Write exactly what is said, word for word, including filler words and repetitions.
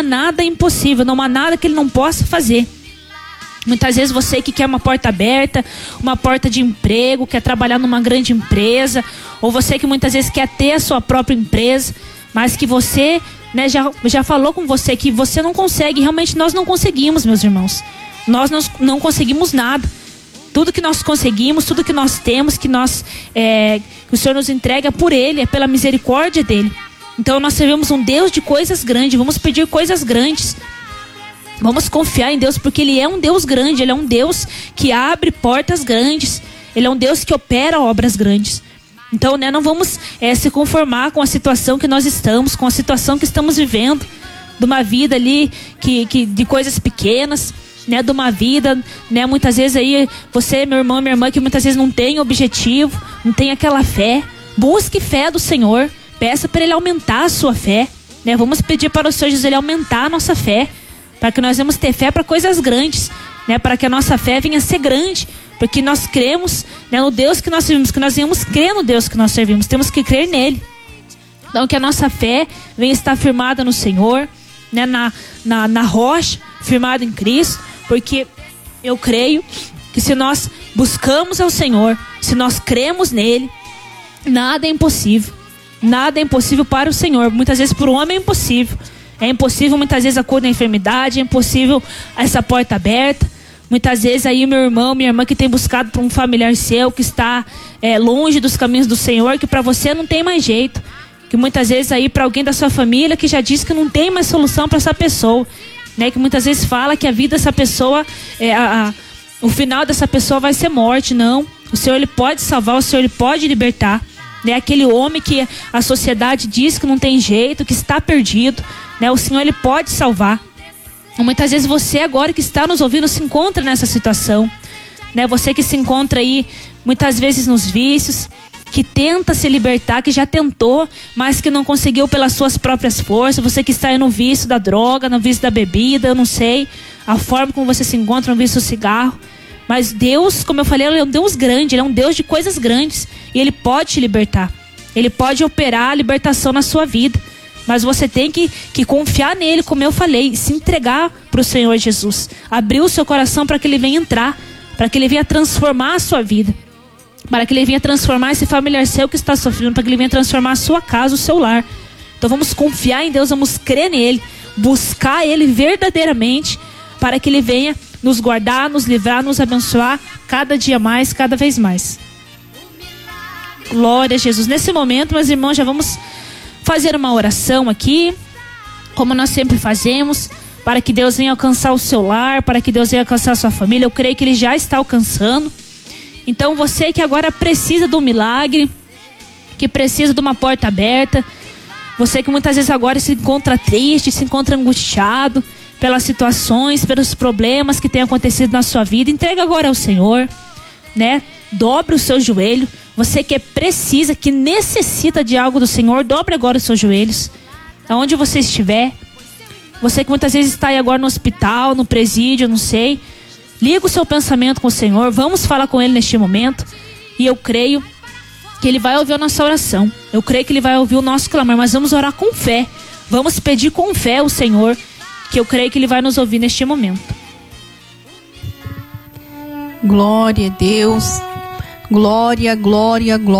há nada impossível, não há nada que Ele não possa fazer. Muitas vezes você que quer uma porta aberta, uma porta de emprego, quer trabalhar numa grande empresa, ou você que muitas vezes quer ter a sua própria empresa, mas que você, né, já, já falou com você que você não consegue. Realmente nós não conseguimos, meus irmãos. Nós não, não conseguimos nada. Tudo que nós conseguimos, tudo que nós temos, que, nós, é, que o Senhor nos entrega por Ele, é pela misericórdia dEle. Então nós servimos um Deus de coisas grandes, vamos pedir coisas grandes. Vamos confiar em Deus, porque Ele é um Deus grande, Ele é um Deus que abre portas grandes, Ele é um Deus que opera obras grandes. Então, né, não vamos é, se conformar com a situação que nós estamos, com a situação que estamos vivendo, de uma vida ali, que, que, de coisas pequenas, né, de uma vida, né, muitas vezes aí, você, meu irmão, minha irmã, que muitas vezes não tem objetivo, não tem aquela fé, busque fé do Senhor, peça para Ele aumentar a sua fé, né, vamos pedir para o Senhor Jesus Ele aumentar a nossa fé, para que nós vamos ter fé para coisas grandes, né? Para que a nossa fé venha a ser grande, porque nós cremos, né, no Deus que nós servimos, que nós venhamos crer no Deus que nós servimos, temos que crer nele. Então que a nossa fé venha estar firmada no Senhor, né, na, na, na rocha, firmada em Cristo, porque eu creio que se nós buscamos ao Senhor, se nós cremos nele, nada é impossível, nada é impossível para o Senhor. Muitas vezes para o homem é impossível. É impossível muitas vezes a cura da enfermidade, é impossível essa porta aberta. Muitas vezes aí meu irmão, minha irmã que tem buscado por um familiar seu, que está é, longe dos caminhos do Senhor, que para você não tem mais jeito. Que muitas vezes aí para alguém da sua família que já diz que não tem mais solução para essa pessoa. Né? Que muitas vezes fala que a vida dessa pessoa, é, a, a, o final dessa pessoa vai ser morte. Não, o Senhor Ele pode salvar, o Senhor Ele pode libertar. Né? Aquele homem que a sociedade diz que não tem jeito, que está perdido, né? O Senhor Ele pode salvar. Muitas vezes você agora que está nos ouvindo se encontra nessa situação, né? Você que se encontra aí muitas vezes nos vícios, que tenta se libertar, que já tentou, mas que não conseguiu pelas suas próprias forças. Você que está aí no vício da droga, no vício da bebida, eu não sei a forma como você se encontra no vício do cigarro. Mas Deus, como eu falei, Ele é um Deus grande, Ele é um Deus de coisas grandes. E Ele pode te libertar. Ele pode operar a libertação na sua vida. Mas você tem que, que confiar nele, como eu falei, se entregar para o Senhor Jesus. Abrir o seu coração para que Ele venha entrar, para que Ele venha transformar a sua vida. Para que Ele venha transformar esse familiar seu que está sofrendo, para que Ele venha transformar a sua casa, o seu lar. Então vamos confiar em Deus, vamos crer nele, buscar Ele verdadeiramente, para que Ele venha nos guardar, nos livrar, nos abençoar cada dia mais, cada vez mais. Glória a Jesus. Nesse momento, meus irmãos, já vamos fazer uma oração aqui, como nós sempre fazemos, para que Deus venha alcançar o seu lar, para que Deus venha alcançar a sua família. Eu creio que Ele já está alcançando. Então você que agora precisa de um milagre, que precisa de uma porta aberta, você que muitas vezes agora se encontra triste, se encontra angustiado pelas situações, pelos problemas que têm acontecido na sua vida, entrega agora ao Senhor, né? Dobre o seu joelho. Você que precisa, que necessita de algo do Senhor, dobre agora os seus joelhos, aonde você estiver. Você que muitas vezes está aí agora no hospital, no presídio, não sei, liga o seu pensamento com o Senhor, vamos falar com Ele neste momento, e eu creio que Ele vai ouvir a nossa oração, eu creio que Ele vai ouvir o nosso clamor, mas vamos orar com fé, vamos pedir com fé ao Senhor, que eu creio que Ele vai nos ouvir neste momento. Glória a Deus, glória, glória, glória.